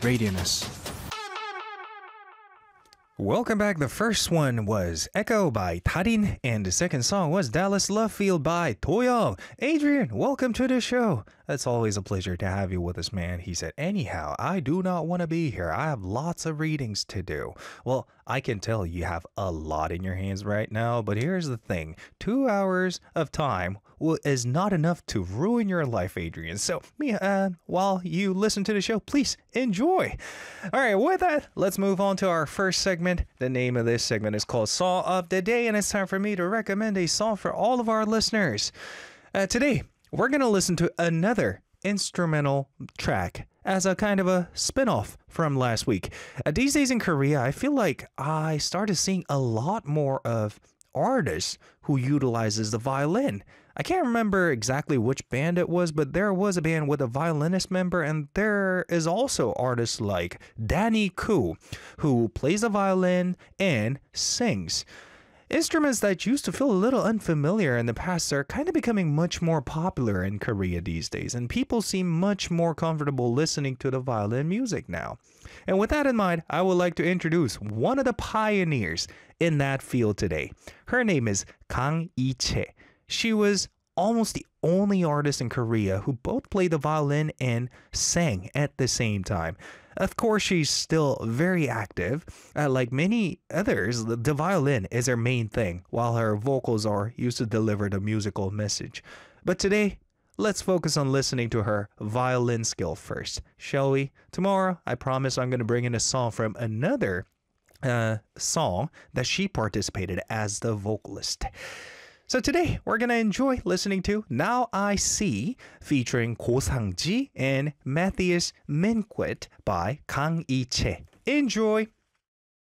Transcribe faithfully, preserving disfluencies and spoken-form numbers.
Radianus. Welcome back. The first one was Echo by Tarin, and the second song was Dallas Love Field by Toyoung. Adrian, welcome to the show. It's always a pleasure to have you with us, man. He said, anyhow, I do not want to be here. I have lots of readings to do. Well, I can tell you have a lot in your hands right now, but here's the thing. Two hours of time is not enough to ruin your life, Adrian. So, me, uh, while you listen to the show, please enjoy. All right, with that, let's move on to our first segment. The name of this segment is called Song of the Day, and it's time for me to recommend a song for all of our listeners. Uh, today, we're going to listen to another instrumental track as a kind of a spin-off from last week. Uh, these days in Korea, I feel like I started seeing a lot more of artists who utilizes the violin. I can't remember exactly which band it was, but there was a band with a violinist member, and there is also artists like Danny Koo, who plays the violin and sings. Instruments that used to feel a little unfamiliar in the past are kind of becoming much more popular in Korea these days, and people seem much more comfortable listening to the violin music now. And with that in mind, I would like to introduce one of the pioneers in that field today. Her name is Kang Lee-chae. She was almost the only artist in Korea who both played the violin and sang at the same time. Of course, she's still very active. Uh, like many others, the, the violin is her main thing, while her vocals are used to deliver the musical message. But today, let's focus on listening to her violin skill first, shall we? Tomorrow, I promise I'm going to bring in a song from another uh, song that she participated as the vocalist. So today, we're going to enjoy listening to Now I See, featuring Ko Sang-ji and Matthias Minquit by Kang Lee-chae. Enjoy!